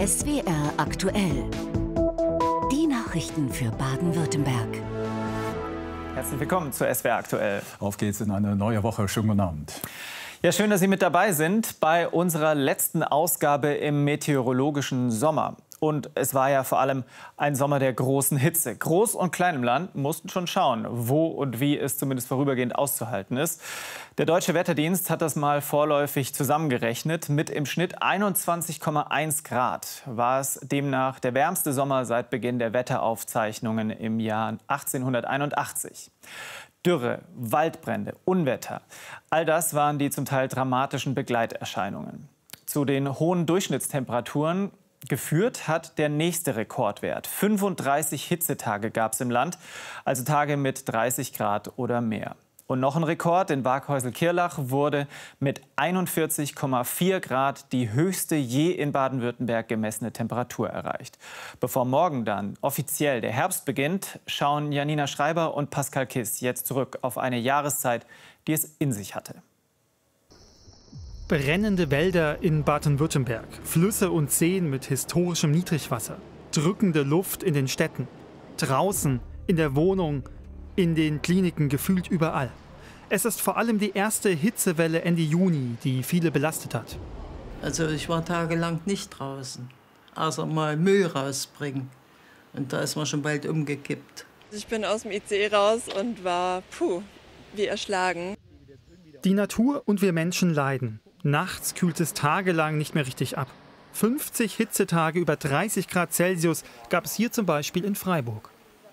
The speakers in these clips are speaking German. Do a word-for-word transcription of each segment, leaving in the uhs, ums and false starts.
S W R aktuell. Die Nachrichten für Baden-Württemberg. Herzlich willkommen zu S W R aktuell. Auf geht's in eine neue Woche. Schönen guten Abend. Ja, schön, dass Sie mit dabei sind bei unserer letzten Ausgabe im meteorologischen Sommer. Und es war ja vor allem ein Sommer der großen Hitze. Groß und Klein im Land mussten schon schauen, wo und wie es zumindest vorübergehend auszuhalten ist. Der Deutsche Wetterdienst hat das mal vorläufig zusammengerechnet. Mit im Schnitt einundzwanzig Komma eins Grad war es demnach der wärmste Sommer seit Beginn der Wetteraufzeichnungen im Jahr achtzehnhunderteinundachtzig. Dürre, Waldbrände, Unwetter, all das waren die zum Teil dramatischen Begleiterscheinungen. Zu den hohen Durchschnittstemperaturen geführt hat der nächste Rekordwert. fünfunddreißig Hitzetage gab es im Land, also Tage mit dreißig Grad oder mehr. Und noch ein Rekord, in Waghäusel-Kirlach wurde mit einundvierzig Komma vier Grad die höchste je in Baden-Württemberg gemessene Temperatur erreicht. Bevor morgen dann offiziell der Herbst beginnt, schauen Janina Schreiber und Pascal Kiss jetzt zurück auf eine Jahreszeit, die es in sich hatte. Brennende Wälder in Baden-Württemberg, Flüsse und Seen mit historischem Niedrigwasser, drückende Luft in den Städten, draußen, in der Wohnung, in den Kliniken, gefühlt überall. Es ist vor allem die erste Hitzewelle Ende Juni, die viele belastet hat. Also ich war tagelang nicht draußen, außer mal Müll rausbringen. Und da ist man schon bald umgekippt. Ich bin aus dem I C E raus und war, puh, wie erschlagen. Die Natur und wir Menschen leiden. Nachts kühlt es tagelang nicht mehr richtig ab. fünfzig Hitzetage über dreißig Grad Celsius gab es hier zum Beispiel in Freiburg.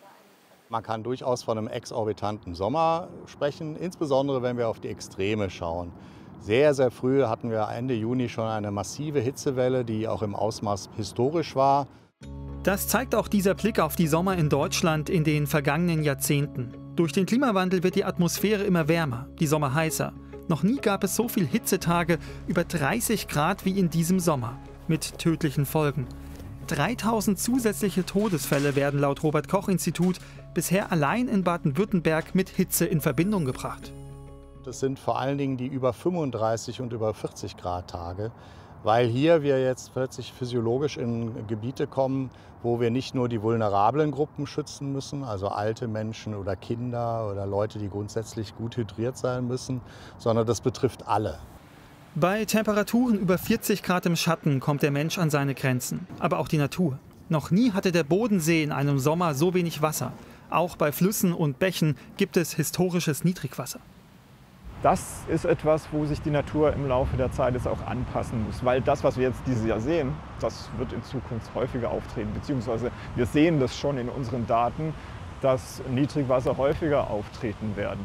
Man kann durchaus von einem exorbitanten Sommer sprechen, insbesondere wenn wir auf die Extreme schauen. Sehr, sehr früh hatten wir Ende Juni schon eine massive Hitzewelle, die auch im Ausmaß historisch war. Das zeigt auch dieser Blick auf die Sommer in Deutschland in den vergangenen Jahrzehnten. Durch den Klimawandel wird die Atmosphäre immer wärmer, die Sommer heißer. Noch nie gab es so viele Hitzetage über dreißig Grad wie in diesem Sommer, mit tödlichen Folgen. dreitausend zusätzliche Todesfälle werden laut Robert-Koch-Institut bisher allein in Baden-Württemberg mit Hitze in Verbindung gebracht. Das sind vor allen Dingen die über fünfunddreißig und über vierzig Grad Tage, weil hier wir jetzt plötzlich physiologisch in Gebiete kommen, wo wir nicht nur die vulnerablen Gruppen schützen müssen, also alte Menschen oder Kinder oder Leute, die grundsätzlich gut hydriert sein müssen, sondern das betrifft alle. Bei Temperaturen über vierzig Grad im Schatten kommt der Mensch an seine Grenzen, aber auch die Natur. Noch nie hatte der Bodensee in einem Sommer so wenig Wasser. Auch bei Flüssen und Bächen gibt es historisches Niedrigwasser. Das ist etwas, wo sich die Natur im Laufe der Zeit jetzt auch anpassen muss. Weil das, was wir jetzt dieses Jahr sehen, das wird in Zukunft häufiger auftreten. Beziehungsweise wir sehen das schon in unseren Daten, dass Niedrigwasser häufiger auftreten werden.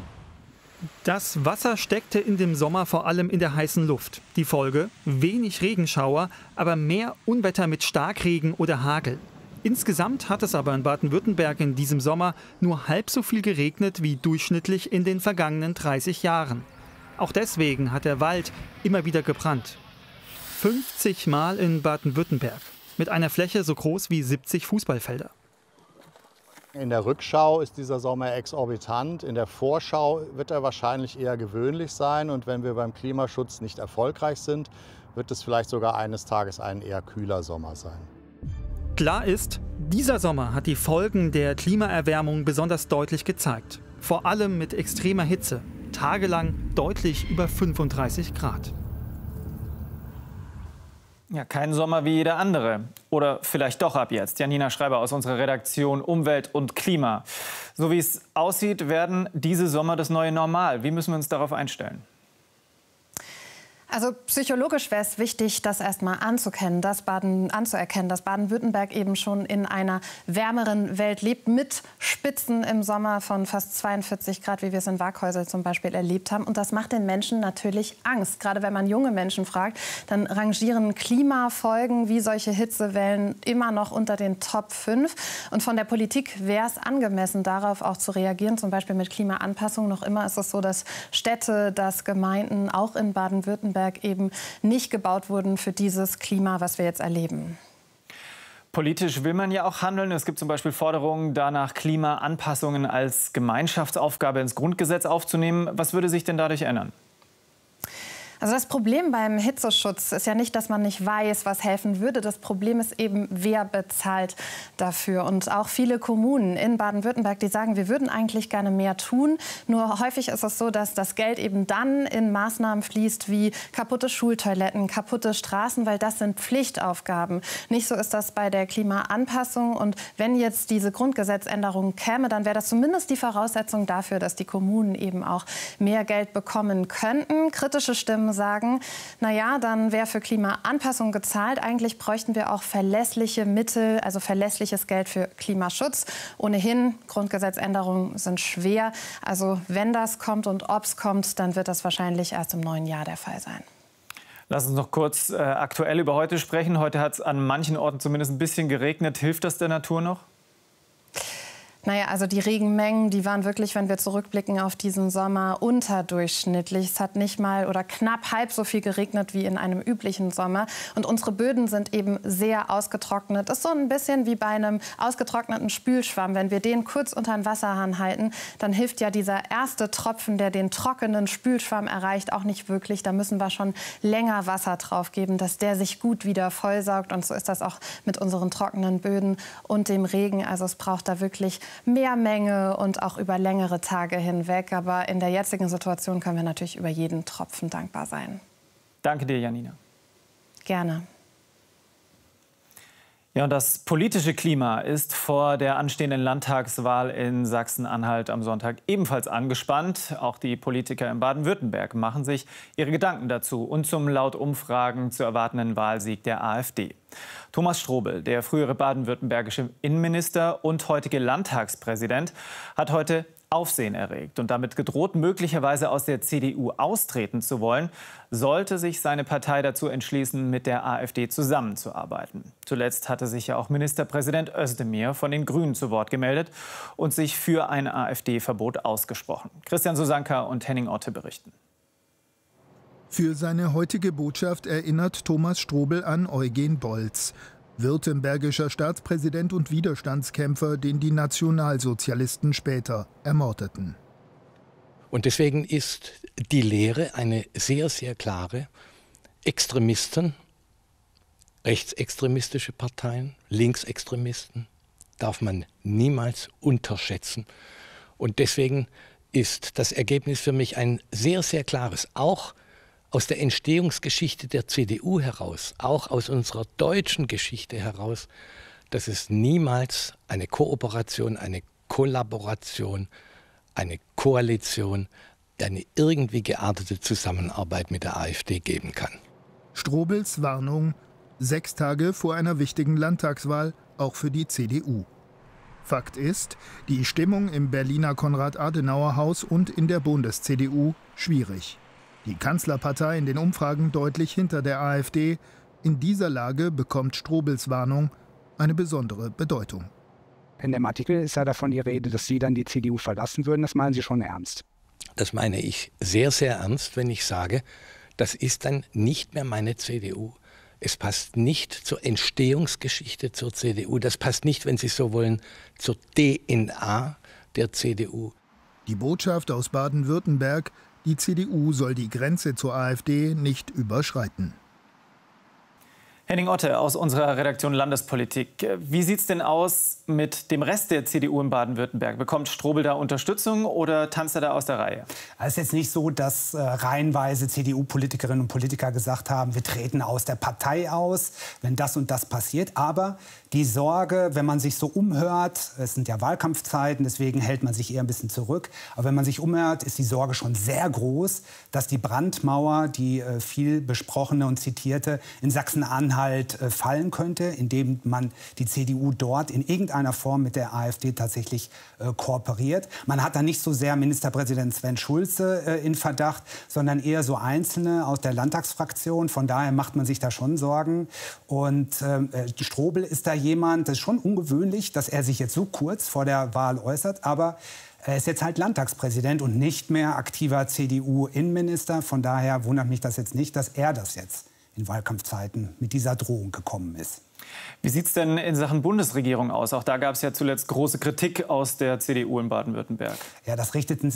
Das Wasser steckte in dem Sommer vor allem in der heißen Luft. Die Folge? Wenig Regenschauer, aber mehr Unwetter mit Starkregen oder Hagel. Insgesamt hat es aber in Baden-Württemberg in diesem Sommer nur halb so viel geregnet wie durchschnittlich in den vergangenen dreißig Jahren. Auch deswegen hat der Wald immer wieder gebrannt. fünfzig Mal in Baden-Württemberg, mit einer Fläche so groß wie siebzig Fußballfelder. In der Rückschau ist dieser Sommer exorbitant. In der Vorschau wird er wahrscheinlich eher gewöhnlich sein. Und wenn wir beim Klimaschutz nicht erfolgreich sind, wird es vielleicht sogar eines Tages ein eher kühler Sommer sein. Klar ist, dieser Sommer hat die Folgen der Klimaerwärmung besonders deutlich gezeigt. Vor allem mit extremer Hitze, tagelang deutlich über fünfunddreißig Grad. Ja, kein Sommer wie jeder andere. Oder vielleicht doch ab jetzt. Janina Schreiber aus unserer Redaktion Umwelt und Klima. So wie es aussieht, werden diese Sommer das neue Normal. Wie müssen wir uns darauf einstellen? Also psychologisch wäre es wichtig, das erstmal anzukennen, das Baden, anzuerkennen, dass Baden-Württemberg eben schon in einer wärmeren Welt lebt, mit Spitzen im Sommer von fast zweiundvierzig Grad, wie wir es in Waghäusel zum Beispiel erlebt haben. Und das macht den Menschen natürlich Angst. Gerade wenn man junge Menschen fragt, dann rangieren Klimafolgen wie solche Hitzewellen immer noch unter den Top fünf. Und von der Politik wäre es angemessen, darauf auch zu reagieren, zum Beispiel mit Klimaanpassung. Noch immer ist es so, dass Städte, dass Gemeinden auch in Baden-Württemberg eben nicht gebaut wurden für dieses Klima, was wir jetzt erleben. Politisch will man ja auch handeln. Es gibt zum Beispiel Forderungen danach, Klimaanpassungen als Gemeinschaftsaufgabe ins Grundgesetz aufzunehmen. Was würde sich denn dadurch ändern? Also das Problem beim Hitzeschutz ist ja nicht, dass man nicht weiß, was helfen würde. Das Problem ist eben, wer bezahlt dafür. Und auch viele Kommunen in Baden-Württemberg, die sagen, wir würden eigentlich gerne mehr tun. Nur häufig ist es so, dass das Geld eben dann in Maßnahmen fließt wie kaputte Schultoiletten, kaputte Straßen, weil das sind Pflichtaufgaben. Nicht so ist das bei der Klimaanpassung. Und wenn jetzt diese Grundgesetzänderung käme, dann wäre das zumindest die Voraussetzung dafür, dass die Kommunen eben auch mehr Geld bekommen könnten. Kritische Stimmen sagen, na ja, dann wäre für Klimaanpassung gezahlt. Eigentlich bräuchten wir auch verlässliche Mittel, also verlässliches Geld für Klimaschutz. Ohnehin, Grundgesetzänderungen sind schwer. Also wenn das kommt und ob es kommt, dann wird das wahrscheinlich erst im neuen Jahr der Fall sein. Lass uns noch kurz äh, aktuell über heute sprechen. Heute hat es an manchen Orten zumindest ein bisschen geregnet. Hilft das der Natur noch? Naja, also die Regenmengen, die waren wirklich, wenn wir zurückblicken auf diesen Sommer, unterdurchschnittlich. Es hat nicht mal oder knapp halb so viel geregnet wie in einem üblichen Sommer. Und unsere Böden sind eben sehr ausgetrocknet. Das ist so ein bisschen wie bei einem ausgetrockneten Spülschwamm. Wenn wir den kurz unter den Wasserhahn halten, dann hilft ja dieser erste Tropfen, der den trockenen Spülschwamm erreicht, auch nicht wirklich. Da müssen wir schon länger Wasser drauf geben, dass der sich gut wieder vollsaugt. Und so ist das auch mit unseren trockenen Böden und dem Regen. Also es braucht da wirklich mehr Menge und auch über längere Tage hinweg. Aber in der jetzigen Situation können wir natürlich über jeden Tropfen dankbar sein. Danke dir, Janina. Gerne. Ja, und das politische Klima ist vor der anstehenden Landtagswahl in Sachsen-Anhalt am Sonntag ebenfalls angespannt. Auch die Politiker in Baden-Württemberg machen sich ihre Gedanken dazu und zum laut Umfragen zu erwartenden Wahlsieg der AfD. Thomas Strobel, der frühere baden-württembergische Innenminister und heutige Landtagspräsident, hat heute Aufsehen erregt und damit gedroht, möglicherweise aus der C D U austreten zu wollen, sollte sich seine Partei dazu entschließen, mit der AfD zusammenzuarbeiten. Zuletzt hatte sich ja auch Ministerpräsident Özdemir von den Grünen zu Wort gemeldet und sich für ein AfD-Verbot ausgesprochen. Christian Susanka und Henning Otte berichten. Für seine heutige Botschaft erinnert Thomas Strobel an Eugen Bolz, württembergischer Staatspräsident und Widerstandskämpfer, den die Nationalsozialisten später ermordeten. Und deswegen ist die Lehre eine sehr, sehr klare. Extremisten, rechtsextremistische Parteien, Linksextremisten darf man niemals unterschätzen. Und deswegen ist das Ergebnis für mich ein sehr, sehr klares. Auch aus der Entstehungsgeschichte der C D U heraus, auch aus unserer deutschen Geschichte heraus, dass es niemals eine Kooperation, eine Kollaboration, eine Koalition, eine irgendwie geartete Zusammenarbeit mit der AfD geben kann. Strobels Warnung, sechs Tage vor einer wichtigen Landtagswahl, auch für die C D U. Fakt ist, die Stimmung im Berliner Konrad-Adenauer-Haus und in der Bundes-C D U schwierig. Die Kanzlerpartei in den Umfragen deutlich hinter der AfD. In dieser Lage bekommt Strobels Warnung eine besondere Bedeutung. In dem Artikel ist ja davon die Rede, dass Sie dann die C D U verlassen würden. Das meinen Sie schon ernst? Das meine ich sehr, sehr ernst, wenn ich sage, das ist dann nicht mehr meine C D U. Es passt nicht zur Entstehungsgeschichte zur C D U. Das passt nicht, wenn Sie so wollen, zur D N A der C D U. Die Botschaft aus Baden-Württemberg: Die C D U soll die Grenze zur AfD nicht überschreiten. Henning Otte aus unserer Redaktion Landespolitik. Wie sieht es denn aus mit dem Rest der C D U in Baden-Württemberg? Bekommt Strobel da Unterstützung oder tanzt er da aus der Reihe? Es ist jetzt nicht so, dass äh, reihenweise C D U-Politikerinnen und Politiker gesagt haben, wir treten aus der Partei aus, wenn das und das passiert. Aber die Sorge, wenn man sich so umhört, es sind ja Wahlkampfzeiten, deswegen hält man sich eher ein bisschen zurück. Aber wenn man sich umhört, ist die Sorge schon sehr groß, dass die Brandmauer, die äh, viel besprochene und zitierte, in Sachsen-Anhalt halt äh, fallen könnte, indem man die C D U dort in irgendeiner Form mit der AfD tatsächlich äh, kooperiert. Man hat da nicht so sehr Ministerpräsident Sven Schulze äh, in Verdacht, sondern eher so Einzelne aus der Landtagsfraktion. Von daher macht man sich da schon Sorgen. Und äh, Strobel ist da jemand, das ist schon ungewöhnlich, dass er sich jetzt so kurz vor der Wahl äußert, aber er ist jetzt halt Landtagspräsident und nicht mehr aktiver C D U-Innenminister. Von daher wundert mich das jetzt nicht, dass er das jetzt in Wahlkampfzeiten mit dieser Drohung gekommen ist. Wie sieht es denn in Sachen Bundesregierung aus? Auch da gab es ja zuletzt große Kritik aus der C D U in Baden-Württemberg. Ja, das richteten